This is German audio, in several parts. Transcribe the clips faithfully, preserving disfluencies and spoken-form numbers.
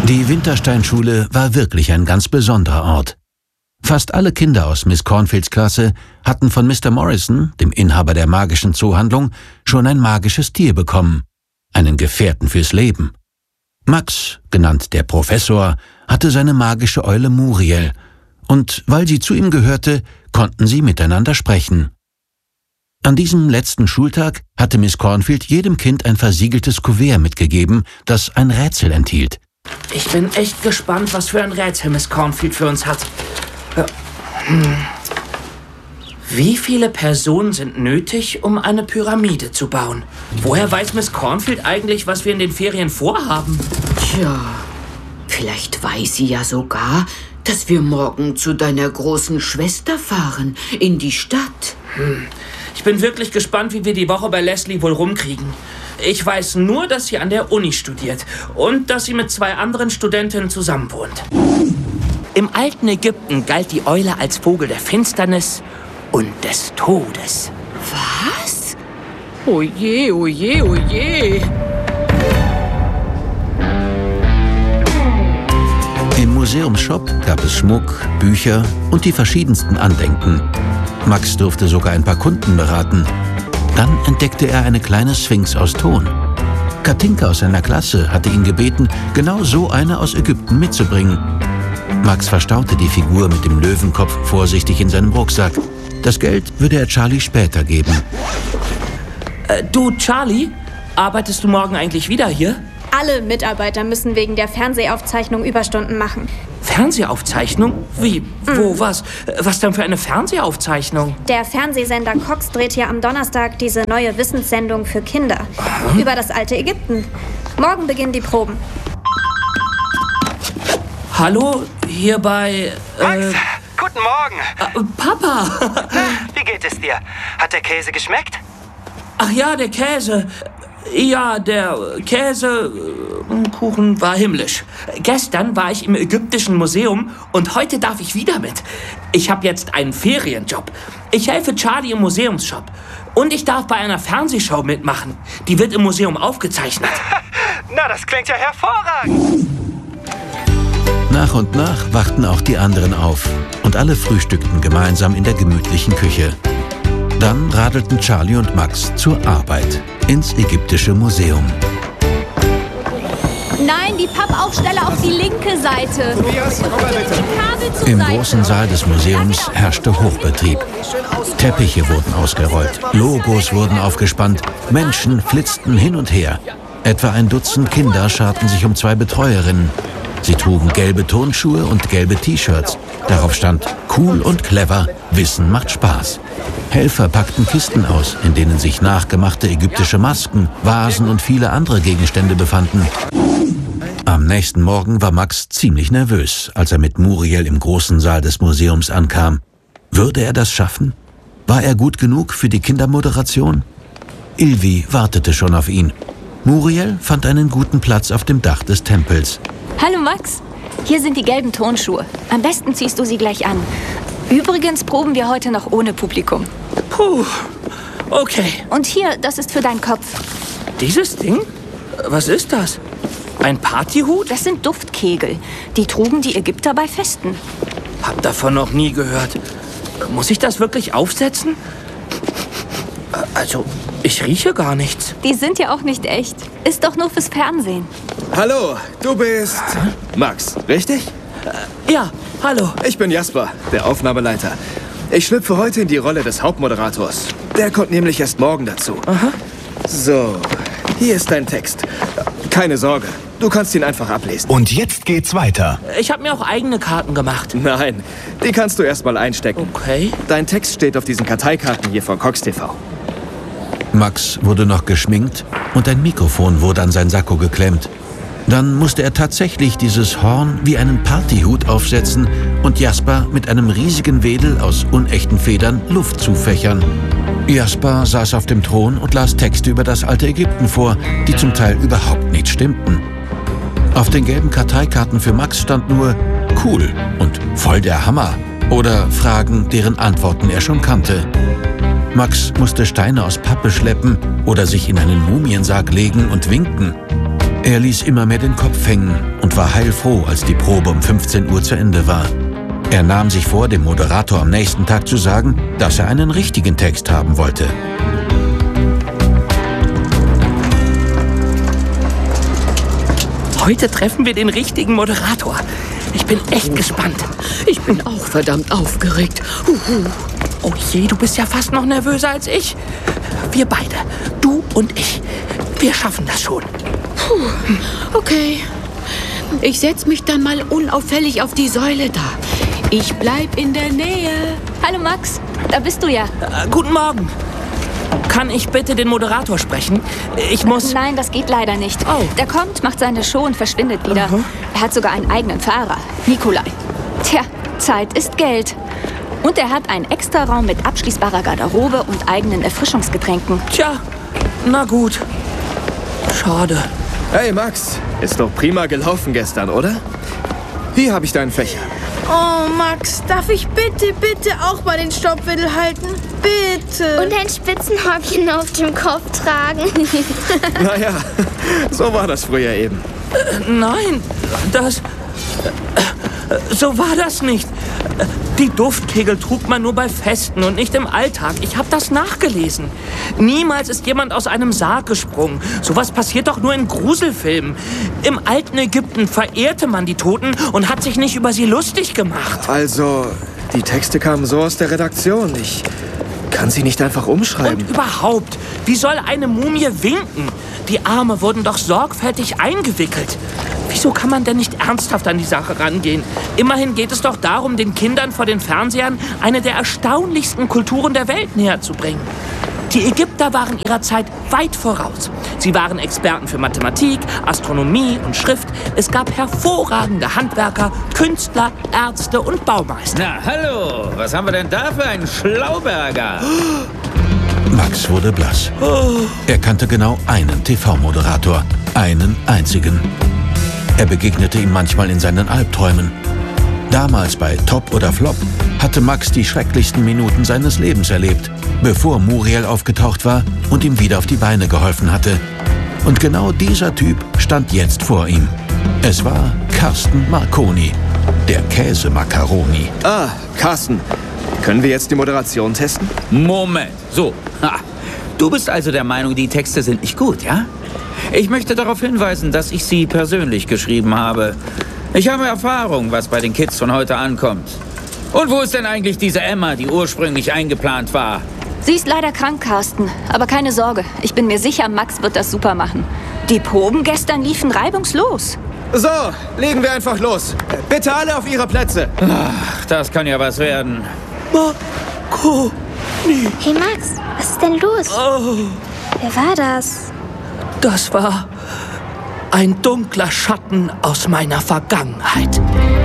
Die Wintersteinschule war wirklich ein ganz besonderer Ort. Fast alle Kinder aus Miss Cornfields Klasse hatten von Mister Morrison, dem Inhaber der magischen Zoohandlung, schon ein magisches Tier bekommen, einen Gefährten fürs Leben. Max, genannt der Professor, hatte seine magische Eule Muriel, und weil sie zu ihm gehörte, konnten sie miteinander sprechen. An diesem letzten Schultag hatte Miss Cornfield jedem Kind ein versiegeltes Kuvert mitgegeben, das ein Rätsel enthielt. Ich bin echt gespannt, was für ein Rätsel Miss Cornfield für uns hat. Hm. Wie viele Personen sind nötig, um eine Pyramide zu bauen? Woher weiß Miss Cornfield eigentlich, was wir in den Ferien vorhaben? Tja, vielleicht weiß sie ja sogar, dass wir morgen zu deiner großen Schwester fahren, in die Stadt. Hm. Ich bin wirklich gespannt, wie wir die Woche bei Leslie wohl rumkriegen. Ich weiß nur, dass sie an der Uni studiert und dass sie mit zwei anderen Studentinnen zusammenwohnt. Im alten Ägypten galt die Eule als Vogel der Finsternis und des Todes. Was? Oje, oje, oje. Im Museumsshop gab es Schmuck, Bücher und die verschiedensten Andenken. Max durfte sogar ein paar Kunden beraten. Dann entdeckte er eine kleine Sphinx aus Ton. Katinka aus seiner Klasse hatte ihn gebeten, genau so eine aus Ägypten mitzubringen. Max verstaute die Figur mit dem Löwenkopf vorsichtig in seinem Rucksack. Das Geld würde er Charlie später geben. Äh, du, Charlie, arbeitest du morgen eigentlich wieder hier? Alle Mitarbeiter müssen wegen der Fernsehaufzeichnung Überstunden machen. Fernsehraufzeichnung? Wie? Wo? Mhm. Was? Was denn für eine Fernsehaufzeichnung? Der Fernsehsender Cox dreht hier am Donnerstag diese neue Wissenssendung für Kinder. Aha. Über das alte Ägypten. Morgen beginnen die Proben. Hallo, hier bei... Äh, Max, guten Morgen. Äh, Papa. Wie geht es dir? Hat der Käse geschmeckt? Ach ja, der Käse. Ja, der Käsekuchen war himmlisch. Gestern war ich im Ägyptischen Museum und heute darf ich wieder mit. Ich habe jetzt einen Ferienjob. Ich helfe Charlie im Museumsshop. Und ich darf bei einer Fernsehshow mitmachen. Die wird im Museum aufgezeichnet. Na, das klingt ja hervorragend. Nach und nach wachten auch die anderen auf und alle frühstückten gemeinsam in der gemütlichen Küche. Dann radelten Charlie und Max zur Arbeit ins Ägyptische Museum. Nein, die Pappaufsteller auf die linke Seite. Im großen Saal des Museums herrschte Hochbetrieb. Teppiche wurden ausgerollt, Logos wurden aufgespannt, Menschen flitzten hin und her. Etwa ein Dutzend Kinder scharten sich um zwei Betreuerinnen. Sie trugen gelbe Turnschuhe und gelbe T-Shirts. Darauf stand: Cool und clever, Wissen macht Spaß. Helfer packten Kisten aus, in denen sich nachgemachte ägyptische Masken, Vasen und viele andere Gegenstände befanden. Am nächsten Morgen war Max ziemlich nervös, als er mit Muriel im großen Saal des Museums ankam. Würde er das schaffen? War er gut genug für die Kindermoderation? Ilvi wartete schon auf ihn. Muriel fand einen guten Platz auf dem Dach des Tempels. Hallo Max, hier sind die gelben Turnschuhe. Am besten ziehst du sie gleich an. Übrigens proben wir heute noch ohne Publikum. Puh, okay. Und hier, das ist für deinen Kopf. Dieses Ding? Was ist das? Ein Partyhut? Das sind Duftkegel. Die trugen die Ägypter bei Festen. Hab davon noch nie gehört. Muss ich das wirklich aufsetzen? Also, ich rieche gar nichts. Die sind ja auch nicht echt. Ist doch nur fürs Fernsehen. Hallo, du bist Max, richtig? Äh, ja, hallo. Ich bin Jasper, der Aufnahmeleiter. Ich schlüpfe heute in die Rolle des Hauptmoderators. Der kommt nämlich erst morgen dazu. Aha. So, hier ist dein Text. Keine Sorge, du kannst ihn einfach ablesen. Und jetzt geht's weiter. Ich habe mir auch eigene Karten gemacht. Nein, die kannst du erst mal einstecken. Okay. Dein Text steht auf diesen Karteikarten hier von Cox T V. Max wurde noch geschminkt und ein Mikrofon wurde an sein Sakko geklemmt. Dann musste er tatsächlich dieses Horn wie einen Partyhut aufsetzen und Jasper mit einem riesigen Wedel aus unechten Federn Luft zufächern. Jasper saß auf dem Thron und las Texte über das alte Ägypten vor, die zum Teil überhaupt nicht stimmten. Auf den gelben Karteikarten für Max stand nur cool und voll der Hammer oder Fragen, deren Antworten er schon kannte. Max musste Steine aus Pappe schleppen oder sich in einen Mumiensarg legen und winken. Er ließ immer mehr den Kopf hängen und war heilfroh, als die Probe um fünfzehn Uhr zu Ende war. Er nahm sich vor, dem Moderator am nächsten Tag zu sagen, dass er einen richtigen Text haben wollte. Heute treffen wir den richtigen Moderator. Ich bin echt gespannt. Ich bin auch verdammt aufgeregt. Huhu. Oh je, du bist ja fast noch nervöser als ich. Wir beide, du und ich, wir schaffen das schon. Puh. Okay. Ich setz mich dann mal unauffällig auf die Säule da. Ich bleib in der Nähe. Hallo Max, da bist du ja. Äh, guten Morgen. Kann ich bitte den Moderator sprechen? Ich muss... Nein, das geht leider nicht. Oh. Der kommt, macht seine Show und verschwindet wieder. Aha. Er hat sogar einen eigenen Fahrer, Nikolai. Tja, Zeit ist Geld. Und er hat einen Extraraum mit abschließbarer Garderobe und eigenen Erfrischungsgetränken. Tja, na gut. Schade. Hey Max, ist doch prima gelaufen gestern, oder? Hier habe ich deinen Fächer. Oh, Max, darf ich bitte, bitte auch mal den Stoppwedel halten? Bitte. Und ein Spitzenhäubchen auf dem Kopf tragen. Naja, so war das früher eben. Äh, nein, das... Äh, so war das nicht. Äh, die Duftkegel trug man nur bei Festen und nicht im Alltag. Ich habe das nachgelesen. Niemals ist jemand aus einem Sarg gesprungen. Sowas passiert doch nur in Gruselfilmen. Im alten Ägypten verehrte man die Toten und hat sich nicht über sie lustig gemacht. Also, die Texte kamen so aus der Redaktion. Ich kann sie nicht einfach umschreiben. Und überhaupt, wie soll eine Mumie winken? Die Arme wurden doch sorgfältig eingewickelt. Wieso kann man denn nicht ernsthaft an die Sache rangehen? Immerhin geht es doch darum, den Kindern vor den Fernsehern eine der erstaunlichsten Kulturen der Welt näherzubringen. Die Ägypter waren ihrer Zeit weit voraus. Sie waren Experten für Mathematik, Astronomie und Schrift. Es gab hervorragende Handwerker, Künstler, Ärzte und Baumeister. Na, hallo, was haben wir denn da für einen Schlauberger? Max wurde blass. Er kannte genau einen T V-Moderator, einen einzigen. Er begegnete ihm manchmal in seinen Albträumen. Damals bei Top oder Flop hatte Max die schrecklichsten Minuten seines Lebens erlebt, bevor Muriel aufgetaucht war und ihm wieder auf die Beine geholfen hatte. Und genau dieser Typ stand jetzt vor ihm. Es war Carsten Marconi, der Käse-Macaroni. Ah, Carsten. Können wir jetzt die Moderation testen? Moment, so. Ha. Du bist also der Meinung, die Texte sind nicht gut, ja? Ich möchte darauf hinweisen, dass ich sie persönlich geschrieben habe. Ich habe Erfahrung, was bei den Kids von heute ankommt. Und wo ist denn eigentlich diese Emma, die ursprünglich eingeplant war? Sie ist leider krank, Carsten. Aber keine Sorge, ich bin mir sicher, Max wird das super machen. Die Proben gestern liefen reibungslos. So, legen wir einfach los. Bitte alle auf ihre Plätze. Ach, das kann ja was werden. Marconi. Hey Max, was ist denn los? Oh, Wer war das? das war ein dunkler Schatten aus meiner Vergangenheit.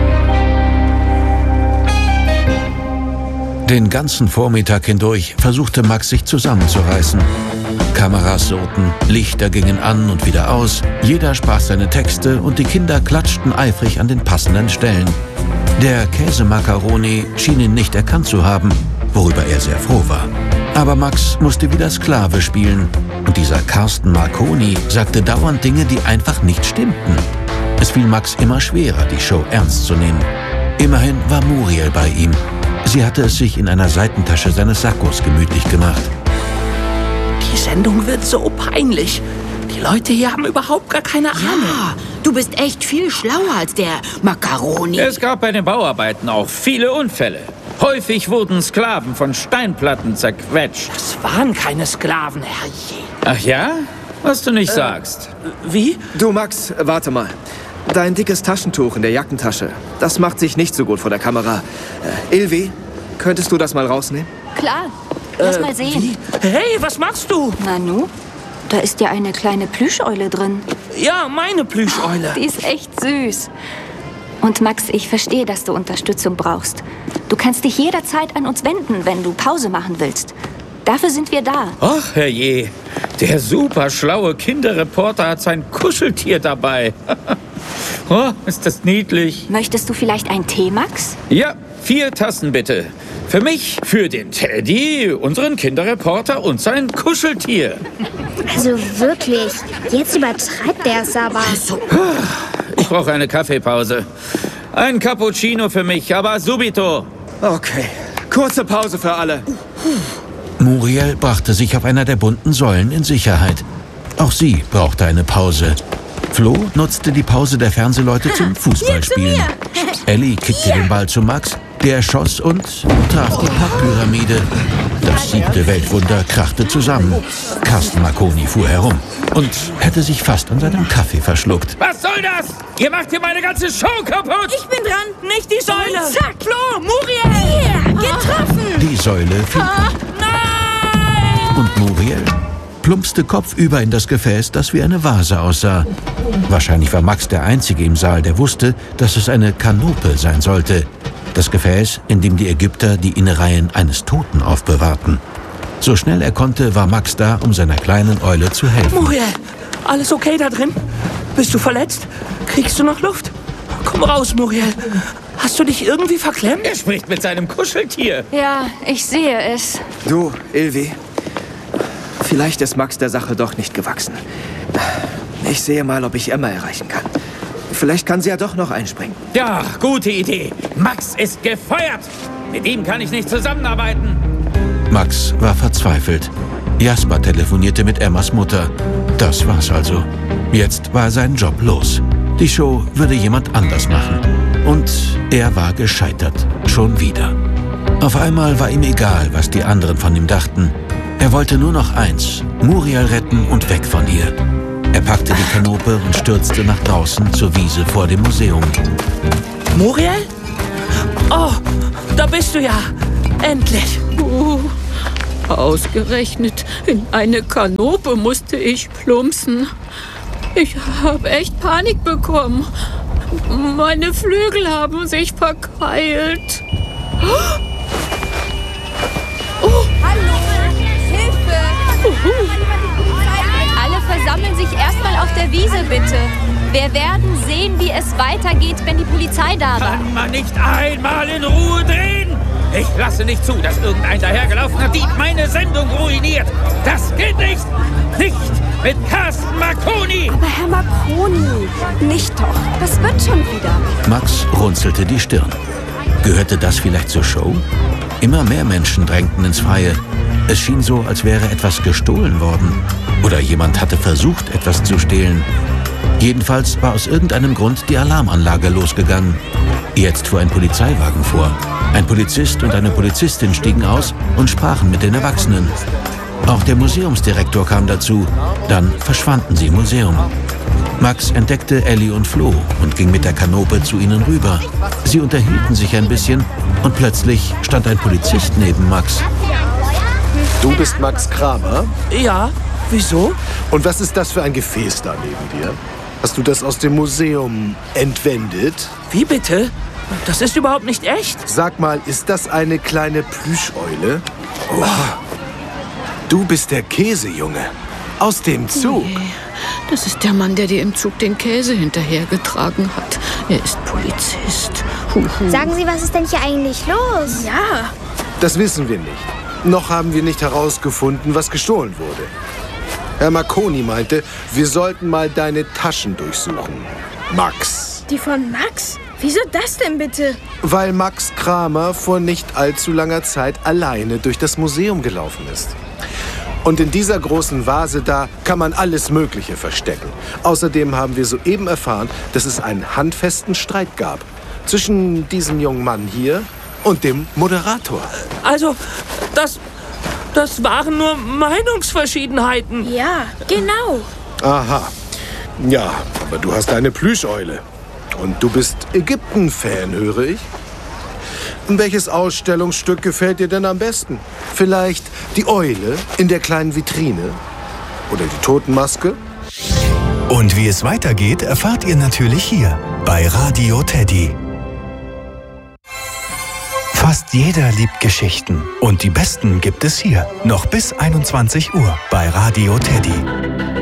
Den ganzen Vormittag hindurch versuchte Max, sich zusammenzureißen. Kameras surrten, Lichter gingen an und wieder aus, jeder sprach seine Texte und die Kinder klatschten eifrig an den passenden Stellen. Der Käse-Macaroni schien ihn nicht erkannt zu haben, worüber er sehr froh war. Aber Max musste wieder Sklave spielen und dieser Carsten Marconi sagte dauernd Dinge, die einfach nicht stimmten. Es fiel Max immer schwerer, die Show ernst zu nehmen. Immerhin war Muriel bei ihm. Sie hatte es sich in einer Seitentasche seines Sakkos gemütlich gemacht. Die Sendung wird so peinlich. Die Leute hier haben überhaupt gar keine Ahnung. Ja, du bist echt viel schlauer als der Macaroni. Es gab bei den Bauarbeiten auch viele Unfälle. Häufig wurden Sklaven von Steinplatten zerquetscht. Das waren keine Sklaven, herrje. Ach ja? Was du nicht äh, sagst. Wie? Du, Max, warte mal. Dein dickes Taschentuch in der Jackentasche, das macht sich nicht so gut vor der Kamera. Äh, Ilvi, könntest du das mal rausnehmen? Klar, lass Äh, mal sehen. Wie? Hey, was machst du? Nanu, da ist ja eine kleine Plüscheule drin. Ja, meine Plüscheule. Die ist echt süß. Und Max, ich verstehe, dass du Unterstützung brauchst. Du kannst dich jederzeit an uns wenden, wenn du Pause machen willst. Dafür sind wir da. Ach, herrje. Der super schlaue Kinderreporter hat sein Kuscheltier dabei. Oh, ist das niedlich. Möchtest du vielleicht einen Tee, Max? Ja, vier Tassen bitte. Für mich, für den Teddy, unseren Kinderreporter und sein Kuscheltier. Also wirklich, jetzt übertreibt er es aber. Ich brauche eine Kaffeepause. Ein Cappuccino für mich, aber subito. Okay, kurze Pause für alle. Muriel brachte sich auf einer der bunten Säulen in Sicherheit. Auch sie brauchte eine Pause. Flo nutzte die Pause der Fernsehleute zum Fußballspielen. Ellie kickte den Ball zu Max, der schoss und traf die Pappyramide. Das siebte Weltwunder krachte zusammen. Carsten Marconi fuhr herum und hätte sich fast an seinem Kaffee verschluckt. Was soll das? Ihr macht hier meine ganze Show kaputt! Ich bin dran. Nicht die Säule! Und zack. Flo, Muriel! Yeah, getroffen! Die Säule fiel. Nein! Und Muriel plumpste kopfüber in das Gefäß, das wie eine Vase aussah. Wahrscheinlich war Max der Einzige im Saal, der wusste, dass es eine Kanope sein sollte. Das Gefäß, in dem die Ägypter die Innereien eines Toten aufbewahrten. So schnell er konnte, war Max da, um seiner kleinen Eule zu helfen. Muriel, alles okay da drin? Bist du verletzt? Kriegst du noch Luft? Komm raus, Muriel. Hast du dich irgendwie verklemmt? Er spricht mit seinem Kuscheltier. Ja, ich sehe es. Du, Ilvi, vielleicht ist Max der Sache doch nicht gewachsen. Ich sehe mal, ob ich Emma erreichen kann. Vielleicht kann sie ja doch noch einspringen. Ja, gute Idee. Max ist gefeuert. Mit ihm kann ich nicht zusammenarbeiten. Max war verzweifelt. Jasper telefonierte mit Emmas Mutter. Das war's also. Jetzt war sein Job los. Die Show würde jemand anders machen. Und er war gescheitert. Schon wieder. Auf einmal war ihm egal, was die anderen von ihm dachten. Er wollte nur noch eins: Muriel retten und weg von ihr. Er packte die Kanope und stürzte nach draußen zur Wiese vor dem Museum. Muriel? Oh, da bist du ja. Endlich. Uh, ausgerechnet in eine Kanope musste ich plumpsen. Ich habe echt Panik bekommen. Meine Flügel haben sich verkeilt. Oh. Hallo, Hilfe! Uhu. Alle versammeln sich erstmal auf der Wiese, bitte. Wir werden sehen, wie es weitergeht, wenn die Polizei da war. Kann man nicht einmal in Ruhe drehen? Ich lasse nicht zu, dass irgendein dahergelaufener Dieb meine Sendung ruiniert. Das geht nicht! Nicht mit Carsten Marconi! Aber Herr Marconi, nicht doch. Das wird schon wieder. Max runzelte die Stirn. Gehörte das vielleicht zur Show? Immer mehr Menschen drängten ins Freie. Es schien so, als wäre etwas gestohlen worden. Oder jemand hatte versucht, etwas zu stehlen. Jedenfalls war aus irgendeinem Grund die Alarmanlage losgegangen. Jetzt fuhr ein Polizeiwagen vor. Ein Polizist und eine Polizistin stiegen aus und sprachen mit den Erwachsenen. Auch der Museumsdirektor kam dazu. Dann verschwanden sie im Museum. Max entdeckte Ellie und Flo und ging mit der Kanope zu ihnen rüber. Sie unterhielten sich ein bisschen und plötzlich stand ein Polizist neben Max. Du bist Max Kramer? Ja, wieso? Und was ist das für ein Gefäß da neben dir? Hast du das aus dem Museum entwendet? Wie bitte? Das ist überhaupt nicht echt. Sag mal, ist das eine kleine Plüscheule? Oh. Du bist der Käsejunge. Aus dem Zug. Nee, das ist der Mann, der dir im Zug den Käse hinterhergetragen hat. Er ist Polizist. Huhu. Sagen Sie, was ist denn hier eigentlich los? Ja. Das wissen wir nicht. Noch haben wir nicht herausgefunden, was gestohlen wurde. Herr Marconi meinte, wir sollten mal deine Taschen durchsuchen. Max. Die von Max? Wieso das denn bitte? Weil Max Kramer vor nicht allzu langer Zeit alleine durch das Museum gelaufen ist. Und in dieser großen Vase da kann man alles Mögliche verstecken. Außerdem haben wir soeben erfahren, dass es einen handfesten Streit gab zwischen diesem jungen Mann hier und dem Moderator. Also, das, das waren nur Meinungsverschiedenheiten. Ja, genau. Aha. Ja, aber du hast eine Plüscheule. Und du bist Ägypten-Fan, höre ich. Welches Ausstellungsstück gefällt dir denn am besten? Vielleicht die Eule in der kleinen Vitrine? Oder die Totenmaske? Und wie es weitergeht, erfahrt ihr natürlich hier bei Radio Teddy. Fast jeder liebt Geschichten. Und die besten gibt es hier. Noch bis einundzwanzig Uhr bei Radio Teddy.